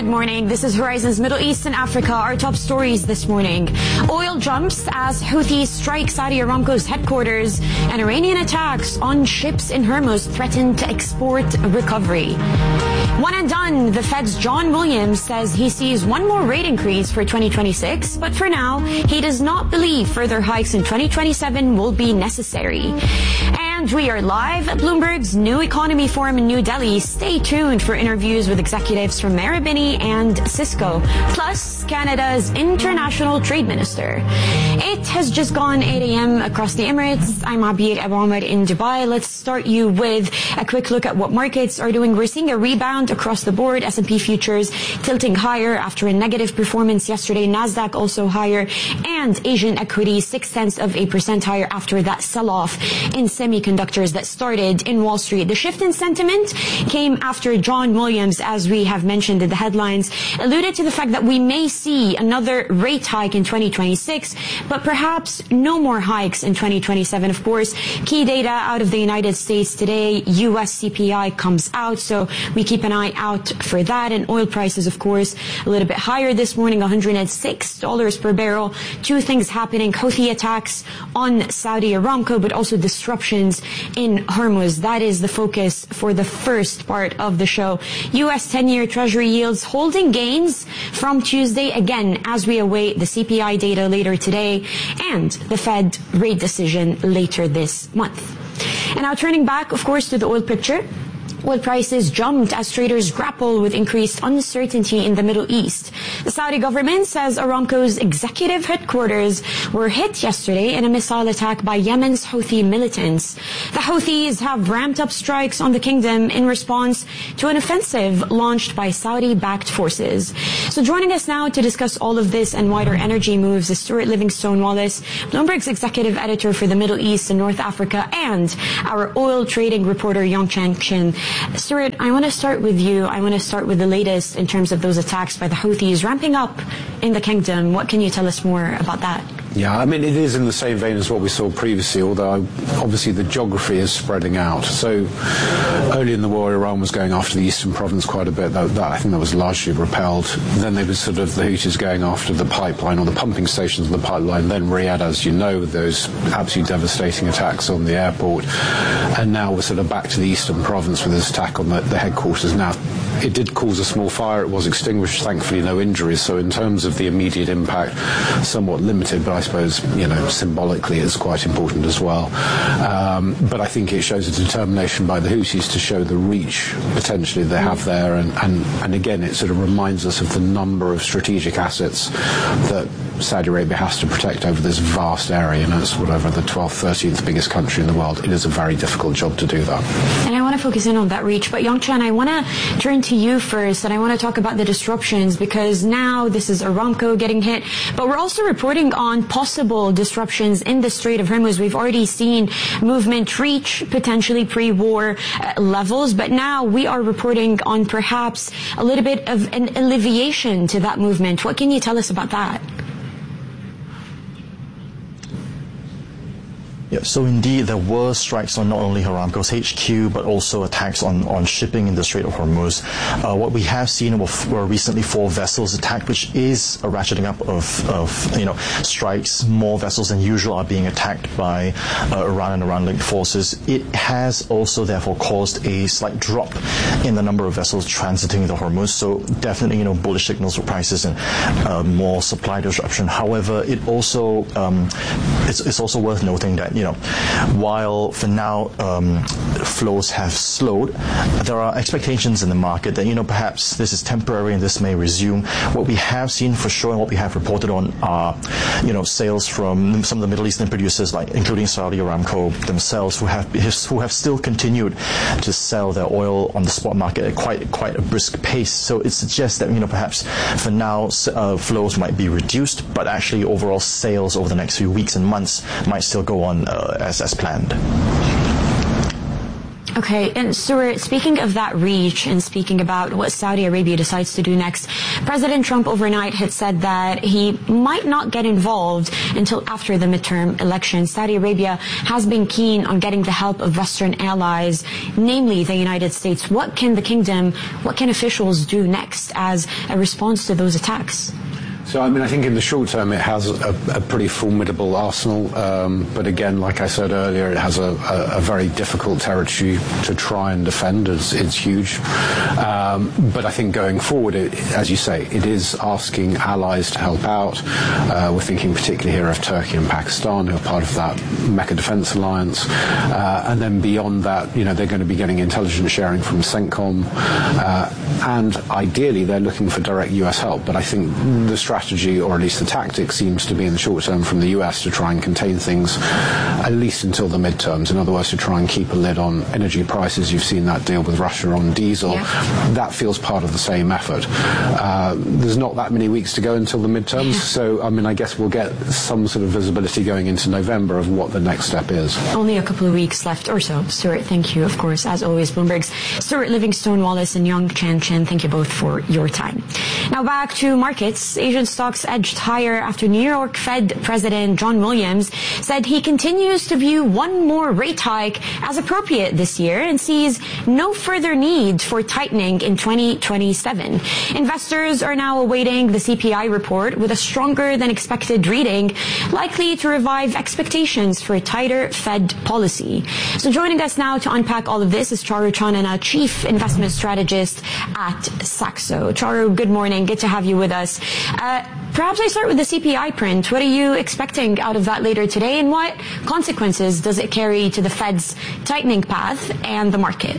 Good morning. This is Horizon's Middle East and Africa. Our top stories this morning. Oil jumps as Houthis strike Saudi Aramco's headquarters, and Iranian attacks on ships in Hormuz threaten to export recovery. One and done, the Fed's John Williams says he sees one more rate increase for 2026, but for now, he does not believe further hikes in 2027 will be necessary. And we are live at Bloomberg's New Economy Forum in New Delhi. Stay tuned for interviews with executives from Marubeni and Cisco, plus Canada's International Trade Minister. It has just gone 8 a.m. across the Emirates. I'm Abir Abu Omar in Dubai. Let's start you with a quick look at what markets are doing. We're seeing a rebound across the board. S&P futures tilting higher after a negative performance yesterday. Nasdaq also higher, and Asian equities 0.6% higher after that sell-off in semiconductors that started in Wall Street. The shift in sentiment came after John Williams, as we have mentioned in the headlines, alluded to the fact that we may see another rate hike in 2026, but perhaps no more hikes in 2027. Of course, key data out of the United States today, US CPI comes out, so we keep an eye out for that. And oil prices, of course, a little bit higher this morning, $106 per barrel. Two things happening: Houthi attacks on Saudi Aramco, but also disruptions in Hormuz. That is the focus for the first part of the show. US 10-year Treasury yields holding gains from Tuesday again as we await the CPI data later today and the Fed rate decision later this month. And now turning back, of course, to the oil picture. Oil prices jumped as traders grapple with increased uncertainty in the Middle East. The Saudi government says Aramco's executive headquarters were hit yesterday in a missile attack by Yemen's Houthi militants. The Houthis have ramped up strikes on the kingdom in response to an offensive launched by Saudi-backed forces. So joining us now to discuss all of this and wider energy moves is Stuart Livingstone-Wallace, Bloomberg's executive editor for the Middle East and North Africa, and our oil trading reporter Yongchan Shin. Stuart, I want to start with you. I want to start with the latest in terms of those attacks by the Houthis ramping up in the kingdom. What can you tell us more about that? Yeah, I mean, it is in the same vein as what we saw previously, although obviously the geography is spreading out. So early in the war, Iran was going after the eastern province quite a bit. I think that was largely repelled. Then they were the Houthis going after the pipeline or the pumping stations of the pipeline. Then Riyadh, as you know, with those absolutely devastating attacks on the airport. And now we're back to the eastern province with this attack on the headquarters. Now, it did cause a small fire. It was extinguished. Thankfully, no injuries. So in terms of the immediate impact, somewhat limited, but I suppose, symbolically it's quite important as well. But I think it shows a determination by the Houthis to show the reach potentially they have there. And again, it reminds us of the number of strategic assets that Saudi Arabia has to protect over this vast area. It's whatever, the 12th, 13th biggest country in the world. It is a very difficult job to do that. And I want to focus in on that reach. But Yongchan, I want to turn to you first, and I want to talk about the disruptions, because now this is Aramco getting hit, but we're also reporting on possible disruptions in the Strait of Hormuz. We've already seen movement reach potentially pre-war levels, but now we are reporting on perhaps a little bit of an alleviation to that movement. What can you tell us about that? Yeah, so indeed, there were strikes on not only Aramco's HQ, but also attacks on shipping in the Strait of Hormuz. What we have seen were recently 4 vessels attacked, which is a ratcheting up of strikes. More vessels than usual are being attacked by Iran and Iran-linked forces. It has also therefore caused a slight drop in the number of vessels transiting the Hormuz. So definitely, bullish signals for prices and more supply disruption. However, it also it's also worth noting that while for now flows have slowed, there are expectations in the market that perhaps this is temporary and this may resume. What we have seen for sure and what we have reported on are sales from some of the Middle Eastern producers, including Saudi Aramco themselves, who have still continued to sell their oil on the spot market at quite a brisk pace. So it suggests that perhaps for now flows might be reduced, but actually overall sales over the next few weeks and months might still go on as planned. Okay, and Stuart, speaking of that reach and speaking about what Saudi Arabia decides to do next, President Trump overnight had said that he might not get involved until after the midterm elections. Saudi Arabia has been keen on getting the help of Western allies, namely the United States. What can the kingdom, what can officials do next as a response to those attacks? So, I think in the short term it has a pretty formidable arsenal, but again, like I said earlier, it has a very difficult territory to try and defend. It's huge. But I think going forward, as you say, it is asking allies to help out. We're thinking particularly here of Turkey and Pakistan, who are part of that Mecca Defense Alliance. And then beyond that, they're going to be getting intelligence sharing from CENTCOM. And ideally, they're looking for direct US help. But I think the strategy, or at least the tactic, seems to be in the short term from the US to try and contain things at least until the midterms. In other words, to try and keep a lid on energy prices. You've seen that deal with Russia on diesel. Yeah. That feels part of the same effort. There's not that many weeks to go until the midterms, so I guess we'll get some sort of visibility going into November of what the next step is. Only a couple of weeks left or so. Stuart, thank you, of course, as always. Bloomberg's Stuart Livingstone Wallace and Young Chan Chen, thank you both for your time. Now back to markets. Asian stocks edged higher after New York Fed President John Williams said he continues to view one more rate hike as appropriate this year and sees no further need for tightening in 2027. Investors are now awaiting the CPI report with a stronger than expected reading, likely to revive expectations for a tighter Fed policy. So joining us now to unpack all of this is Charu Chanana, Chief Investment Strategist at Saxo. Charu, good morning. Good to have you with us. Perhaps I start with the CPI print. What are you expecting out of that later today, and what consequences does it carry to the Fed's tightening path and the market?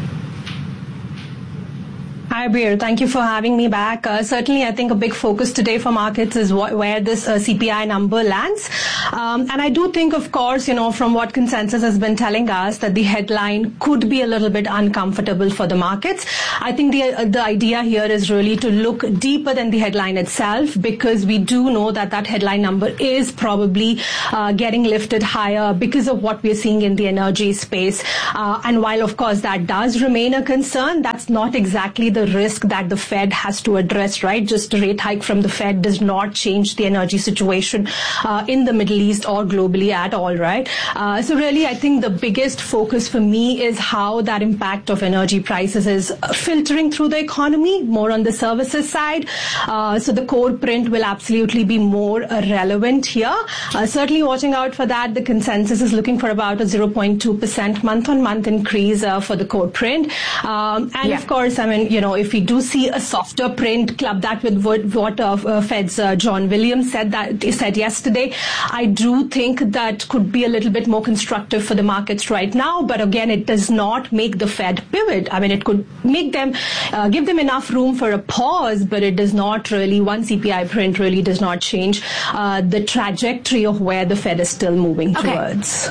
Hi, Bir. Thank you for having me back. Certainly, I think a big focus today for markets is where this CPI number lands. And I do think, of course, from what consensus has been telling us, that the headline could be a little bit uncomfortable for the markets. I think the idea here is really to look deeper than the headline itself, because we do know that headline number is probably getting lifted higher because of what we're seeing in the energy space. And while, of course, that does remain a concern, that's not exactly the risk that the Fed has to address, right? Just a rate hike from the Fed does not change the energy situation in the Middle East or globally at all, right? So really, I think the biggest focus for me is how that impact of energy prices is filtering through the economy, more on the services side. So the core print will absolutely be more relevant here. Certainly watching out for that. The consensus is looking for about a 0.2% month-on-month increase for the core print. Of course, if we do see a softer print, club that with what Fed's John Williams said yesterday, I do think that could be a little bit more constructive for the markets right now. But again, it does not make the Fed pivot. It could make them, give them enough room for a pause, but it does not really, one CPI print really does not change the trajectory of where the Fed is still moving towards.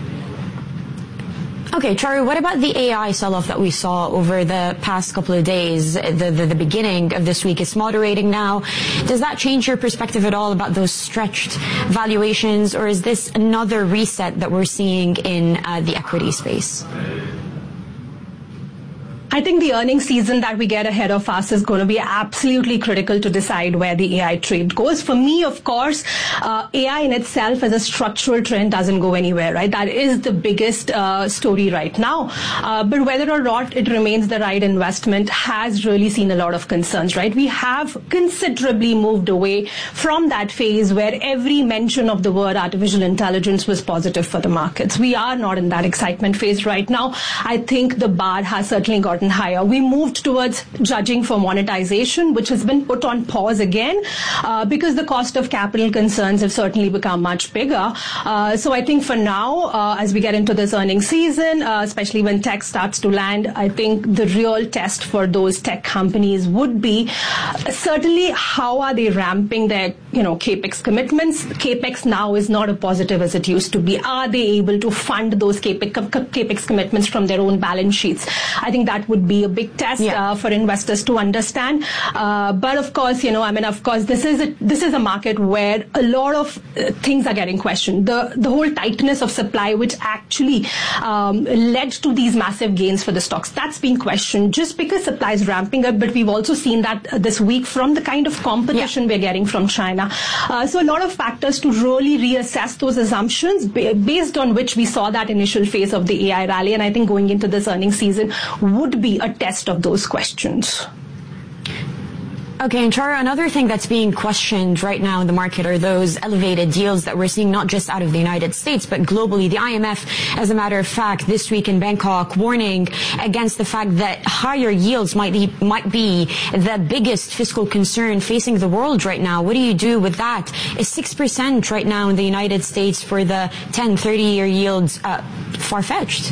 Okay, Charu, what about the AI sell-off that we saw over the past couple of days? The beginning of this week is moderating now. Does that change your perspective at all about those stretched valuations, or is this another reset that we're seeing in the equity space? I think the earnings season that we get ahead of us is going to be absolutely critical to decide where the AI trade goes. For me, of course, AI in itself as a structural trend doesn't go anywhere, right? That is the biggest story right now. But whether or not it remains the right investment has really seen a lot of concerns, right? We have considerably moved away from that phase where every mention of the word artificial intelligence was positive for the markets. We are not in that excitement phase right now. I think the bar has certainly gotten higher. We moved towards judging for monetization, which has been put on pause again because the cost of capital concerns have certainly become much bigger. So I think for now, as we get into this earnings season, especially when tech starts to land, I think the real test for those tech companies would be certainly how are they ramping their capex commitments. Capex now is not a positive as it used to be. Are they able to fund those capex commitments from their own balance sheets? I think that would be a big test for investors to understand. But of course, this is a market where a lot of things are getting questioned. The whole tightness of supply, which actually led to these massive gains for the stocks, that's being questioned just because supply is ramping up. But we've also seen that this week from the kind of competition we're getting from China. So a lot of factors to really reassess those assumptions based on which we saw that initial phase of the AI rally. And I think going into this earnings season would be a test of those questions. Okay, and Charu, another thing that's being questioned right now in the market are those elevated yields that we're seeing not just out of the United States, but globally. The IMF, as a matter of fact, this week in Bangkok, warning against the fact that higher yields might be the biggest fiscal concern facing the world right now. What do you do with that? Is 6% right now in the United States for the 10, 30-year yields far-fetched?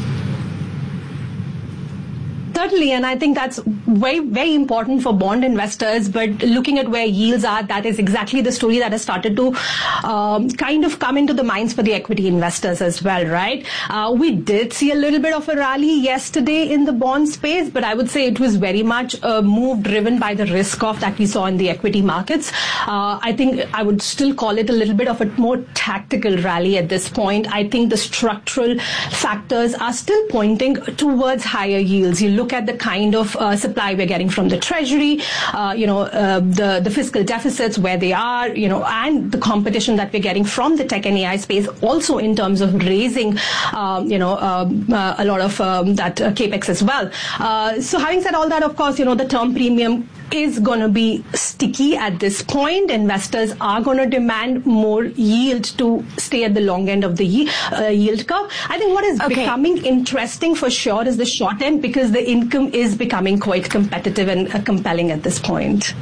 Certainly, and I think that's very, very important for bond investors. But looking at where yields are, that is exactly the story that has started to kind of come into the minds for the equity investors as well, right? We did see a little bit of a rally yesterday in the bond space, but I would say it was very much a move driven by the risk-off that we saw in the equity markets. I think I would still call it a little bit of a more tactical rally at this point. I think the structural factors are still pointing towards higher yields. You look at the kind of supply we're getting from the Treasury, the fiscal deficits where they are, and the competition that we're getting from the tech and AI space, also in terms of raising, a lot of that capex as well. So having said all that, of course, the term premium is going to be sticky at this point. Investors are going to demand more yield to stay at the long end of the yield curve. I think what is becoming interesting for sure is the short end, because the income is becoming quite competitive and compelling at this point.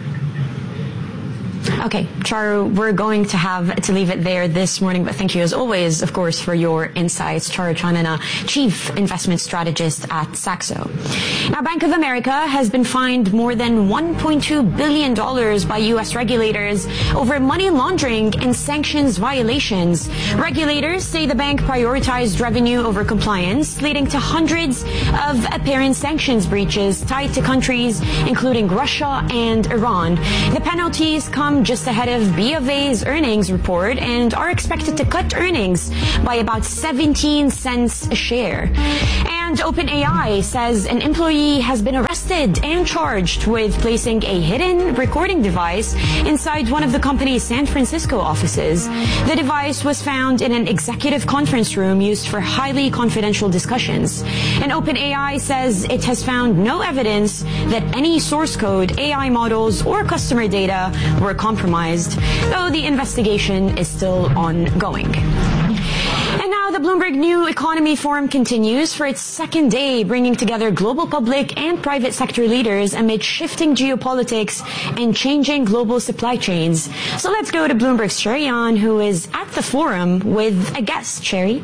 Okay, Charu, we're going to have to leave it there this morning, but thank you as always, of course, for your insights. Charu Chanana, Chief Investment Strategist at Saxo. Now, Bank of America has been fined more than $1.2 billion by U.S. regulators over money laundering and sanctions violations. Regulators say the bank prioritized revenue over compliance, leading to hundreds of apparent sanctions breaches tied to countries including Russia and Iran. The penalties come just ahead of B of A's earnings report and are expected to cut earnings by about 17 cents a share. And OpenAI says an employee has been arrested and charged with placing a hidden recording device inside one of the company's San Francisco offices. The device was found in an executive conference room used for highly confidential discussions. And OpenAI says it has found no evidence that any source code, AI models, or customer data were compromised, though the investigation is still ongoing. And now the Bloomberg New Economy Forum continues for its second day, bringing together global public and private sector leaders amid shifting geopolitics and changing global supply chains. So let's go to Bloomberg's Sherry Yan, who is at the forum with a guest. Sherry?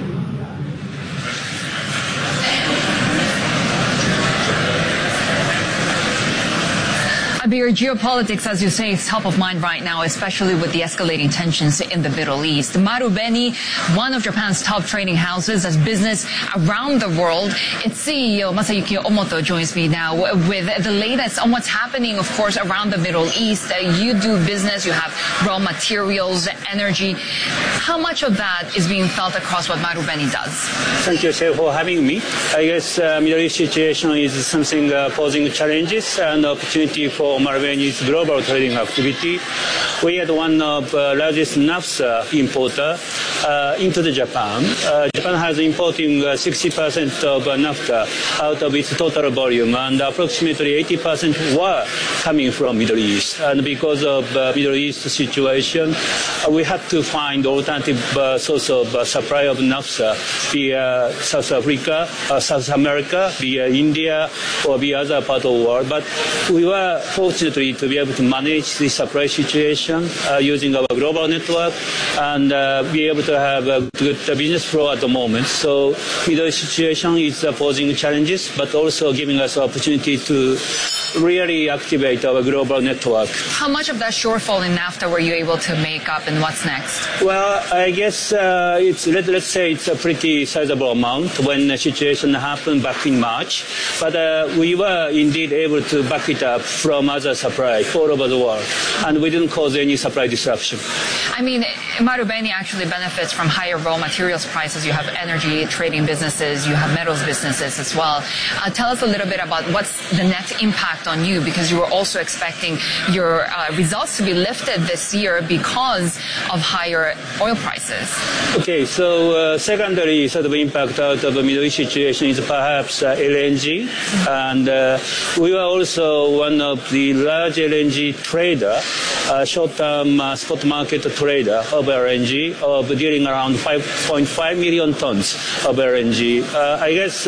Abir, geopolitics, as you say, is top of mind right now, especially with the escalating tensions in the Middle East. Marubeni, one of Japan's top trading houses, does business around the world. Its CEO, Masayuki Omoto, joins me now with the latest on what's happening, of course, around the Middle East. You do business, you have raw materials, energy. How much of that is being felt across what Marubeni does? Thank you, sir, for having me. I guess Middle East situation is something posing challenges and opportunity for Marubeni's global trading activity. We are one of the largest naphtha importer into the Japan. Japan has importing 60% of naphtha out of its total volume, and approximately 80% were coming from Middle East. And because of Middle East situation, we had to find alternative source of supply of naphtha via South Africa, South America, via India, or via other part of the world. But we were fortunately to be able to manage the supply situation using our global network and be able to have a good business flow at the moment. So Middle East situation is posing challenges, but also giving us opportunity to really activate our global network. How much of that shortfall in NAFTA were you able to make up, and what's next? Well, I guess let's say it's a pretty sizable amount when the situation happened back in March. But we were indeed able to back it up from other supply all over the world, and we didn't cause any supply disruption. I mean, Marubeni actually benefits from higher raw materials prices. You have energy trading businesses, you have metals businesses as well. Tell us a little bit about what's the net impact on you, because you were also expecting your results to be lifted this year because of higher oil prices. Okay, so secondary sort of impact out of the Middle East situation is perhaps LNG, and we were also one of the large LNG trader, short-term spot market trader of LNG, of dealing around 5.5 million tons of LNG. I guess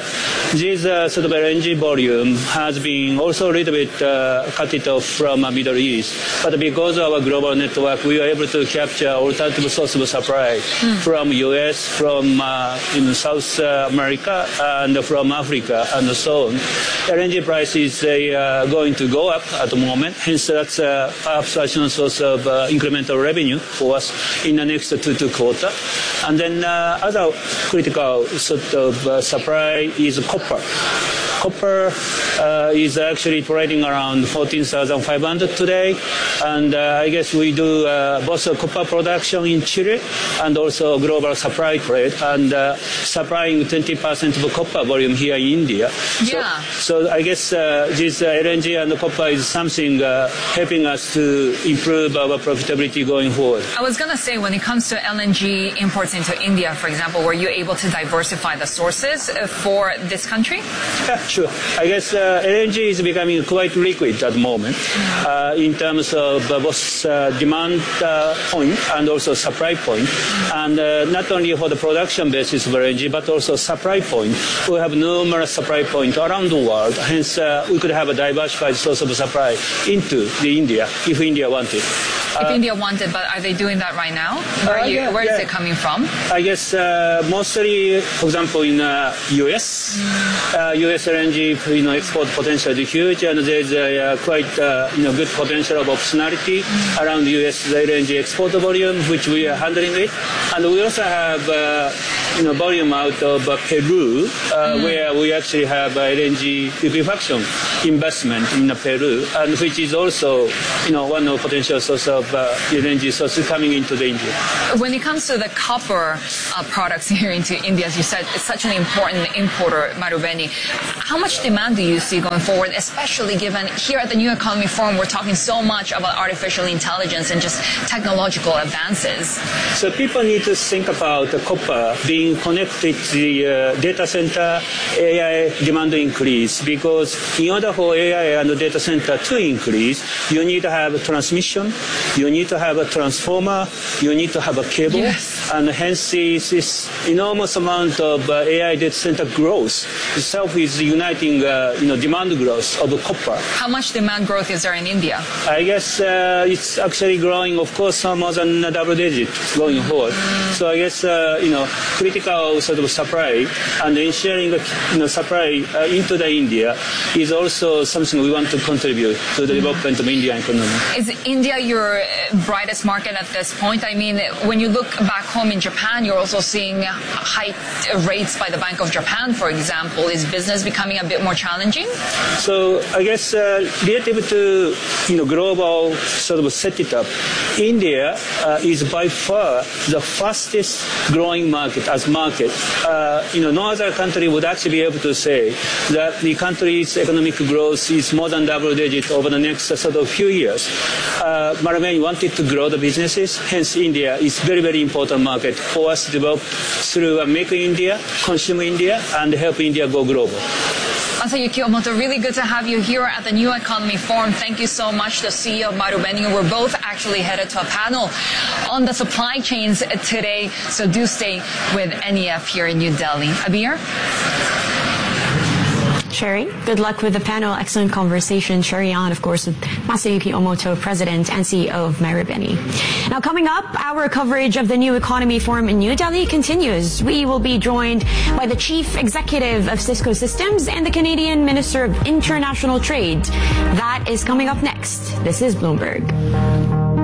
this sort of LNG volume has been also a little bit cut it off from Middle East, but because of our global network, we were able to capture alternative source of supply from US, from South America, and from Africa, and so on. LNG prices are going to go up at the moment, hence that's perhaps a source of incremental revenue for us in the next 2 quarters. And then other critical sort of supply is copper. Copper is actually trading around 14,500 today, and I guess we do both copper production in Chile and also global supply trade, and supplying 20% of copper volume here in India. Yeah. So I guess this LNG and copper is something helping us to improve our profitability going forward. I was going to say, when it comes to LNG imports into India, for example, were you able to diversify the sources for this country? Yeah, sure. I guess LNG is becoming quite liquid at the moment in terms of both demand point and also supply point. And not only for the production basis of LNG, but also supply point. We have numerous supply points around the world. Hence, we could have a diversified source of supply into the India if India wanted. If India wanted, but are they doing that right now? Where is it coming from? I guess mostly, for example, in US, US LNG export potential is huge, and there's quite good potential of optionality around US LNG export volume, which we are handling it. And we also have volume out of Peru, where we actually have LNG liquefaction investment in Peru, and which is also one of potential source of LNG sources coming into the India. When it comes to the copper products here into India, as you said, it's such an important importer, Marubeni. How much demand do you see going forward, especially given here at the New Economy Forum, we're talking so much about artificial intelligence and just technological advances? So people need to think about the copper being connected to the data center AI demand increase, because in order for AI and the data center to increase, you need to have transmission, you need to have a transformer, you need to have a cable, and hence this enormous amount of AI data center growth itself is uniting demand growth of copper. How much demand growth is there in India? I guess it's actually growing, of course, more than double digit going forward. So I guess critical sort of supply and ensuring supply into the India is also something we want to contribute to the development of Indian economy. Is India your brightest market at this point? I mean, when you look back home in Japan, you're also seeing high rates by the Bank of Japan, for example. Is business becoming a bit more challenging? So I guess relative to global sort of set it up, India is by far the fastest growing market as market. No other country would actually be able to say that the country's economic growth is more than double digit over the next sort of few years. Marubeni wanted to grow the businesses, hence India is very, very important market for us to develop through Make India, Consume India, and help India go global. Masayuki Omoto, really good to have you here at the New Economy Forum. Thank you so much, the CEO of Marubeni. We're both actually headed to a panel on the supply chains today, so do stay with NEF here in New Delhi. Abir? Sherry, good luck with the panel. Excellent conversation. Sherry An, of course, with Masayuki Omoto, President and CEO of Marubeni. Now, coming up, our coverage of the New Economy Forum in New Delhi continues. We will be joined by the Chief Executive of Cisco Systems and the Canadian Minister of International Trade. That is coming up next. This is Bloomberg.